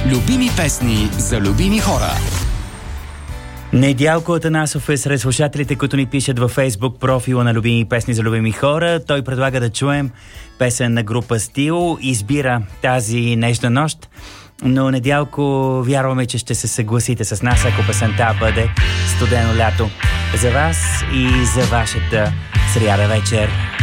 Любими песни за любими хора. Недялко Атанасов е сред слушателите, които ни пишат във Фейсбук профила на Любими песни за любими хора. Той предлага да чуем песен на група Стил. Избира тази нежна нощ. Но Недялко, вярваме, че ще се съгласите с нас, ако песента бъде Студено лято. За вас и за вашата сряда вечер.